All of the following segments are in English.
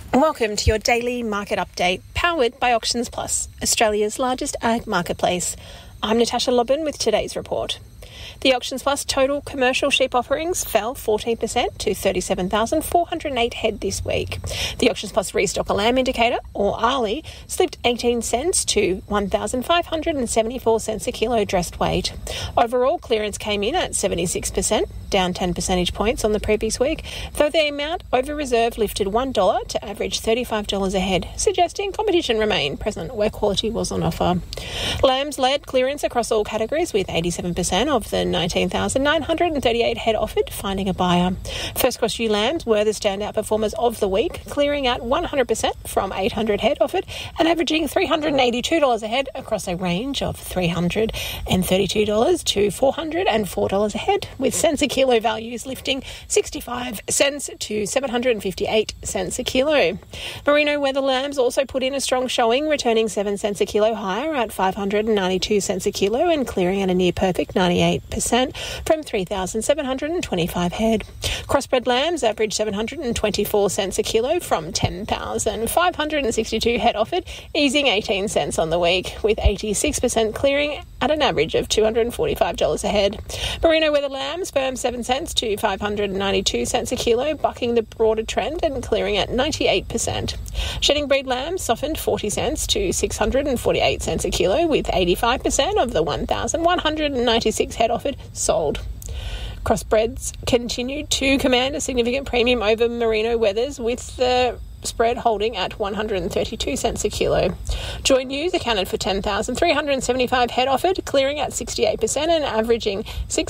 Welcome to your daily market update, powered by Auctions Plus, Australia's largest ag marketplace. I'm Natasha Lobban with today's report. The Auctions Plus total commercial sheep offerings fell 14% to 37,408 head this week. The Auctions Plus restock a lamb indicator, or ARLI, slipped 18 cents to 1,574 cents a kilo dressed weight. Overall, clearance came in at 76%, down 10 percentage points on the previous week, though the amount over reserve lifted $1 to average $35 a head, suggesting competition remained present where quality was on offer. Lambs led clearance across all categories, with 87% of the 19,938 head offered finding a buyer. First cross ewe lambs were the standout performers of the week, clearing at 100% from 800 head offered and averaging $382 a head across a range of $332 to $404 a head, with cents a kilo values lifting 65 cents to 758 cents a kilo. Merino weather lambs also put in a strong showing, returning 7 cents a kilo higher at 592 cents a kilo and clearing at a near perfect 98% from 3,725 head. Crossbred lambs averaged 724 cents a kilo from 10,562 head offered, easing 18 cents on the week, with 86% clearing at an average of $245 a head. Merino weather lambs firmed 7 cents to 592 cents a kilo, bucking the broader trend and clearing at 98%. Shedding breed lambs softened 40 cents to 648 cents a kilo, with 85% of the 1,196 head offered sold. Crossbreds continued to command a significant premium over merino weathers, with the spread holding at 132 cents a kilo. Joint ewes accounted for 10,375 head offered, clearing at 68% and averaging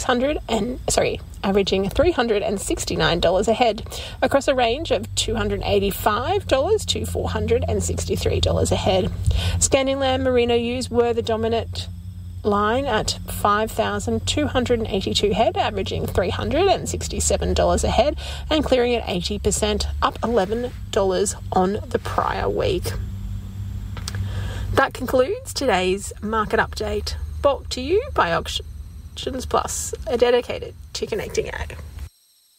$369 a head, across a range of $285 to $463 a head. Scandian lamb merino ewes were the dominant line at 5,282 head, averaging $367 a head and clearing at 80%, up $11 on the prior week. That concludes today's market update, brought to you by Auctions Plus, dedicated to connecting ag.